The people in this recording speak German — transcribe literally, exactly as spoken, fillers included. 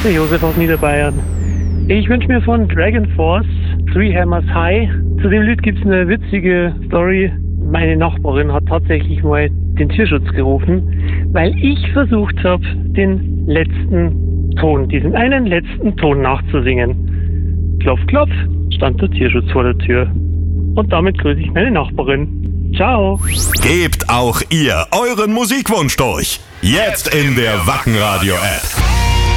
der Josef aus Niederbayern. Ich wünsche mir von Dragon Force Three Hammers High. Zu dem Lied gibt es eine witzige Story. Meine Nachbarin hat tatsächlich mal den Tierschutz gerufen, weil ich versucht habe, den letzten Ton, diesen einen letzten Ton nachzusingen. Klopf, klopf, stand der Tierschutz vor der Tür. Und damit grüße ich meine Nachbarin. Ciao. Gebt auch ihr euren Musikwunsch durch. Jetzt in der Wacken Radio App.